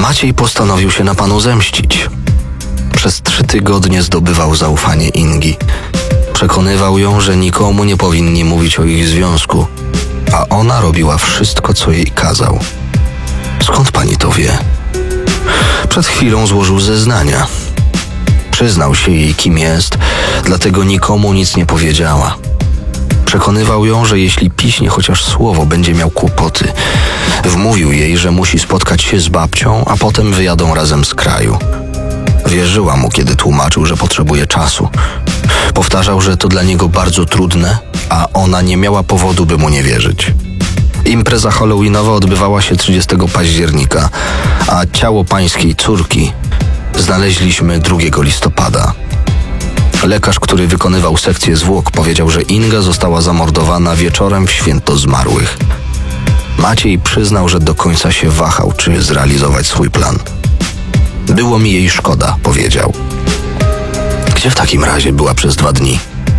Maciej postanowił się na panu zemścić. Przez 3 tygodnie zdobywał zaufanie Ingi. Przekonywał ją, że nikomu nie powinni mówić o ich związku, a ona robiła wszystko, co jej kazał. Skąd pani to wie? Przed chwilą złożył zeznania. Przyznał się jej, kim jest, dlatego nikomu nic nie powiedziała. Przekonywał ją, że jeśli piśnie chociaż słowo, będzie miał kłopoty. Wmówił jej, że musi spotkać się z babcią, a potem wyjadą razem z kraju. Wierzyła mu, kiedy tłumaczył, że potrzebuje czasu. Powtarzał, że to dla niego bardzo trudne, a ona nie miała powodu, by mu nie wierzyć. Impreza halloweenowa odbywała się 30 października, a ciało pańskiej córki znaleźliśmy 2 listopada. Lekarz, który wykonywał sekcję zwłok, powiedział, że Inga została zamordowana wieczorem w święto zmarłych. Maciej przyznał, że do końca się wahał, czy zrealizować swój plan. Było mi jej szkoda, powiedział. Gdzie w takim razie była przez 2 dni?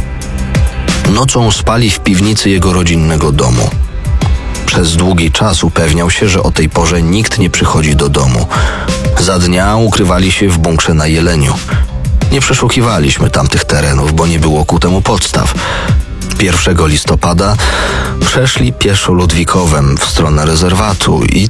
Nocą spali w piwnicy jego rodzinnego domu. Przez długi czas upewniał się, że o tej porze nikt nie przychodzi do domu. Za dnia ukrywali się w bunkrze na Jeleniu. Nie przeszukiwaliśmy tamtych terenów, bo nie było ku temu podstaw. 1 listopada przeszli pieszo Ludwikowem w stronę rezerwatu i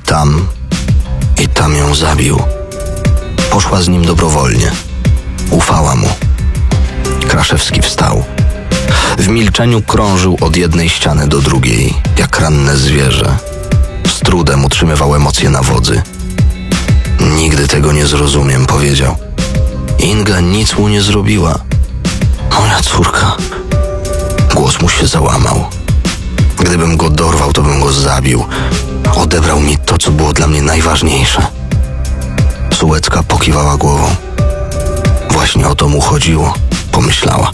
tam ją zabił. Poszła z nim dobrowolnie. Ufała mu. Kraszewski wstał. W milczeniu krążył od jednej ściany do drugiej, jak ranne zwierzę. Z trudem utrzymywał emocje na wodzy. Nigdy tego nie zrozumiem, powiedział. Inga nic mu nie zrobiła. Moja córka. Głos mu się załamał. Gdybym go dorwał, to bym go zabił. Odebrał mi to, co było dla mnie najważniejsze. Sułecka pokiwała głową. Właśnie o to mu chodziło, pomyślała.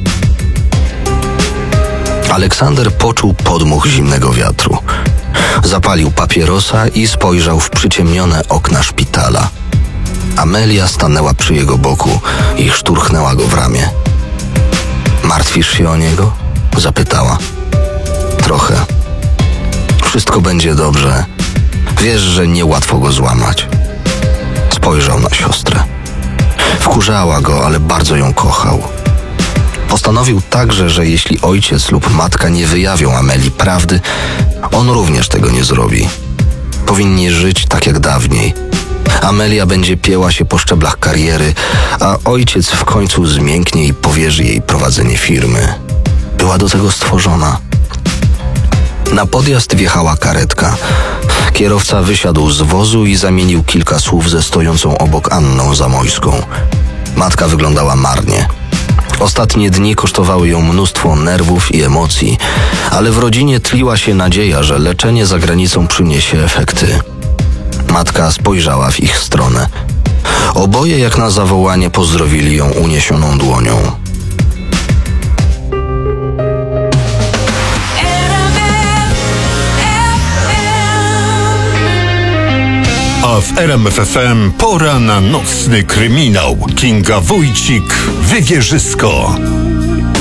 Aleksander poczuł podmuch zimnego wiatru. Zapalił papierosa i spojrzał w przyciemnione okna szpitala. Amelia stanęła przy jego boku i szturchnęła go w ramię. Martwisz się o niego? Zapytała. Trochę. Wszystko będzie dobrze. Wiesz, że niełatwo go złamać. Spojrzał na siostrę. Wkurzała go, ale bardzo ją kochał. Postanowił także, że jeśli ojciec lub matka nie wyjawią Amelii prawdy, on również tego nie zrobi. Powinni żyć tak jak dawniej. Amelia będzie pieła się po szczeblach kariery, a ojciec w końcu zmięknie i powierzy jej prowadzenie firmy. Była do tego stworzona. Na podjazd wjechała karetka. Kierowca wysiadł z wozu i zamienił kilka słów ze stojącą obok Anną Zamojską. Matka wyglądała marnie. Ostatnie dni kosztowały ją mnóstwo nerwów i emocji, ale w rodzinie tliła się nadzieja, że leczenie za granicą przyniesie efekty. Matka spojrzała w ich stronę. Oboje jak na zawołanie pozdrowili ją uniesioną dłonią. A w RMF FM pora na nocny kryminał. Kinga Wójcik, Wywierzysko.